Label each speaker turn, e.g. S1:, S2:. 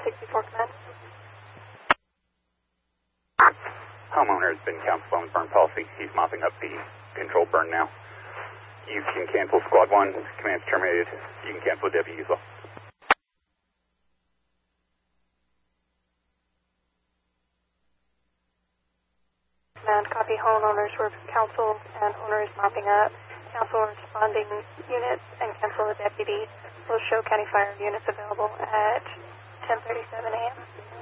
S1: 64 command.
S2: Homeowner has been counseling burn policy. He's mopping up the controlled burn now. You can cancel squad 1. Command's terminated. You can cancel deputy as well.
S1: Command, copy. Homeowners were counseled and owner is mopping up. Council responding units and cancel the deputy. Will show county fire units available at 10:37 a.m.